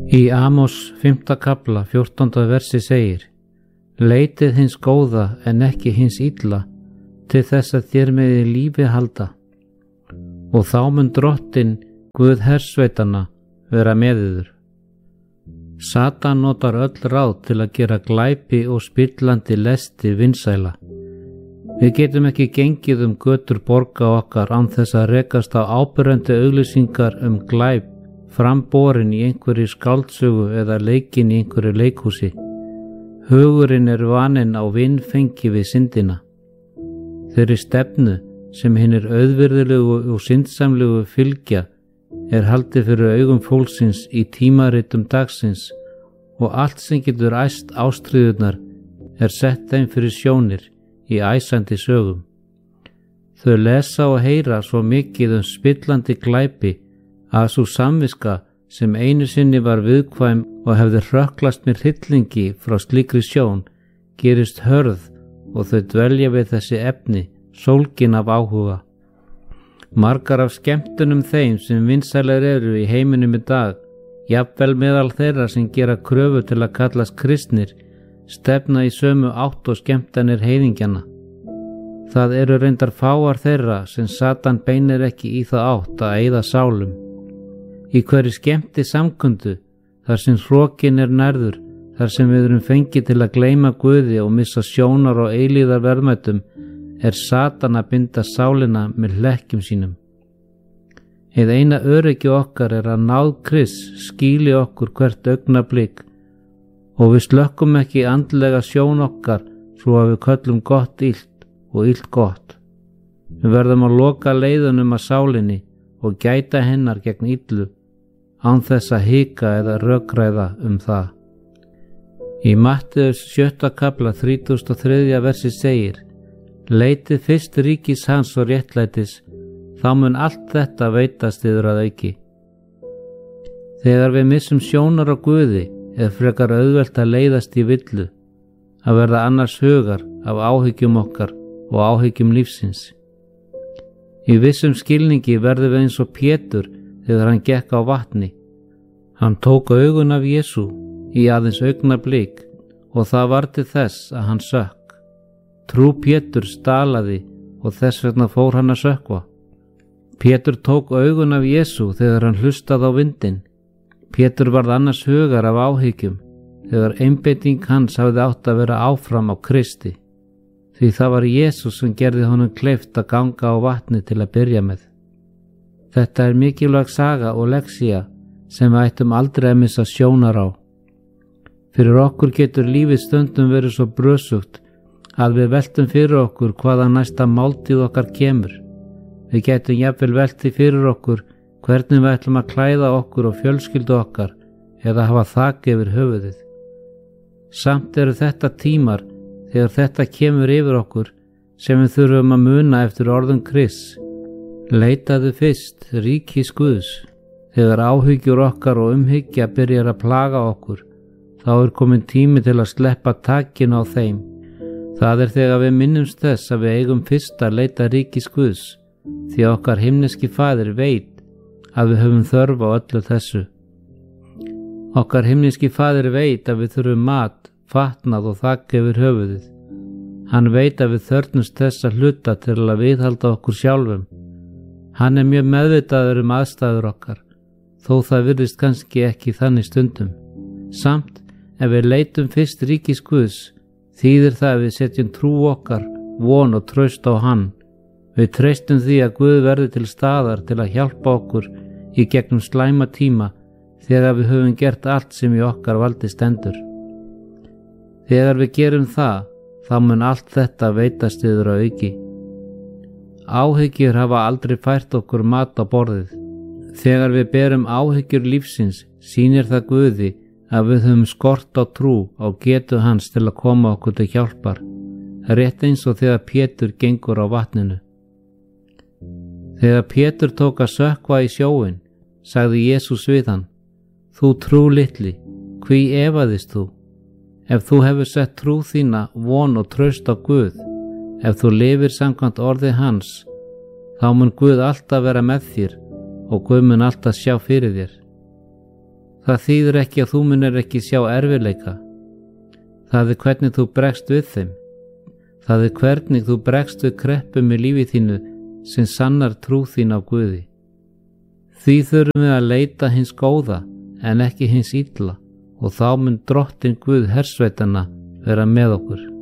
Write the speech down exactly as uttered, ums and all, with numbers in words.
Í Amos fimmta kafla fjórtánda versi segir: Leitið hins góða en ekki hins illa, til þess að þér megi lífi halda. Og þá mun Drottinn, Guð hersveitanna, vera með yður. Satan notar öll ráð til að gera glæpi og spillandi lesti vinsæla. Við getum ekki gengið um götur borga okkar án þess að rekast á áberandi auglýsingar um glæp framborin í einhverju skáldsögu eða leikin í einhverju leikhúsi. Hugurinn er vaninn á vinfengi við syndina. Þeirri stefnu sem hinir auðvirðilegu og syndsamlegu fylgja er haldið fyrir augum fólksins í tímaritum dagsins og allt sem getur æst ástríðurnar er sett þeim fyrir sjónir í æsandi sögum. Þau lesa og heyra svo mikið um spillandi glæpi að sú samviska sem einu sinni var viðkvæm og hefði hrökklast með hryllingi frá slíkri sjón gerist hörð og þau dvelja við þessi efni, sólgin af áhuga. Margar af skemmtunum þeim sem vinsælir eru í heiminum í dag, jafnvel meðal þeirra sem gera kröfu til að kallast kristnir, stefna í sömu átt og skemmtanir heiðingjana. Það eru reyndar fáar þeirra sem Satan beinir ekki í það átt að eyða sálum. Í hverju skemmti samkundu, þar sem hrokin er nærður, þar sem við erum fengið til að gleyma Guði og missa sjónar og eilíðar verðmætum, er Satan að binda sálina með hlekkjum sínum. Eða eina öryggi okkar er að náð Krists skýli okkur hvert augnablik og við slökkum ekki andlega sjón okkar svo að við köllum gott illt og illt gott. Við verðum að loka leiðunum að sálinni og gæta hennar gegn illu án þess að hika eða rökræða um það. Í Mattheus sjötta kafla þrítugasta og þriðja versi segir: Leitið fyrst ríkis hans og réttlætis, þá mun allt þetta veitast yður að auki. Þegar við missum sjónar á Guði er frekar auðvelt að leiðast í villu, að verða annars hugar af áhyggjum okkar og áhyggjum lífsins. Í vissum skilningi verðum við eins og Pétur þegar hann gekk á vatni. Hann tók augun af Jesú í aðeins augnablik og það var til þess að hann sökk. Trú Pétur stalaði og þess vegna fór hann að sökkva. Pétur tók augun af Jesú þegar hann hlustaði á vindinn. Pétur varð annars hugar af áhyggjum þegar einbeiting hans hafði átt að vera áfram á Kristi, því það var Jesús sem gerði honum kleift að ganga á vatni til að byrja með. Þetta er mikilvæg saga og lexía sem við ættum aldrei að missa sjónar á. Fyrir okkur getur lífið stundum verið svo brösugt að við veltum fyrir okkur hvaða næsta máltíð okkar kemur. Við getum jafnvel velti fyrir okkur hvernig við ætlum að klæða okkur og fjölskyldu okkar eða hafa þak yfir höfuðið. Samt eru þetta tímar þegar þetta kemur yfir okkur sem við þurfum að muna eftir orðum Krists. Leitaðu fyrst ríkis Guðs. Þegar áhyggjur okkar og umhyggja byrjar að plaga okkur, þá er komin tími til að sleppa takinu á þeim. Það er þegar við minnumst þess að við eigum fyrst að leita ríkis Guðs, því okkar himneski Faðir veit að við höfum þörf á öllu þessu. Okkar himneski Faðir veit að við þurfum mat, fatnað og þak yfir höfuðið. Hann veit að við þörfnumst þessa hluta til að viðhalda okkur sjálfum. Hann er mjög meðvitaður um aðstæður okkar, þó það virðist kannski ekki þannig stundum. Samt, ef við leitum fyrst ríkis Guðs, þýðir það að við setjum trú okkar, von og traust á hann. Við treystum því að Guð verði til staðar til að hjálpa okkur í gegnum slæma tíma þegar við höfum gert allt sem í okkar valdi stendur. Þegar við gerum það, þá mun allt þetta veitast yður að auki. Áhyggjur hafa aldrei fært okkur mat á borðið. Þegar við berum áhyggjur lífsins, sýnir það Guði að við höfum skort á trú á getu hans til að koma okkur til hjálpar, rétt eins og þegar Pétur gengur á vatninu. Þegar Pétur tók að sökkva í sjóinn, sagði Jesús við hann: Þú trú litli, hví efaðist þú? Ef þú hefur sett trú þína, von og traust á Guð, ef þú lifir samkvæmt orði hans, þá mun Guð alltaf vera með þér og Guð mun alltaf sjá fyrir þér. Það þýðir ekki að þú munir ekki sjá erfiðleika. Það er hvernig þú bregst við þeim. Það er hvernig þú bregst við kreppum í lífi þínu sem sannar trú þín á Guði. Því þurfum við að leita hins góða en ekki hins illa, og þá mun Drottinn Guð hersveitanna vera með okkur.